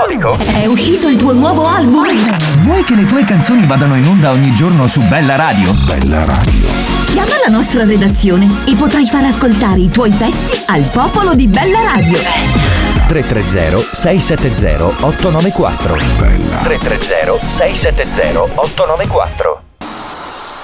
melodico? È uscito il tuo nuovo album? Vuoi che le tue canzoni vadano in onda ogni giorno su Bella Radio? Bella Radio. Chiama la nostra redazione e potrai far ascoltare i tuoi pezzi al popolo di Bella Radio. 330-670-894. Bella. 330-670-894.